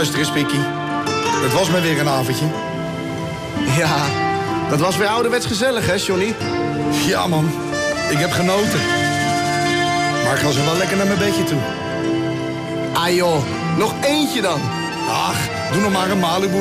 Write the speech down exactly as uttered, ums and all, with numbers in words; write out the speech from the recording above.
Luister eens, Pikkie. Het was me weer een avondje. Ja, dat was weer ouderwets gezellig, hè, Johnny? Ja, man. Ik heb genoten. Maar ik ga zo wel lekker naar mijn bedje toe. Ah, joh. Nog eentje dan. Ach, doe nog maar een Malibu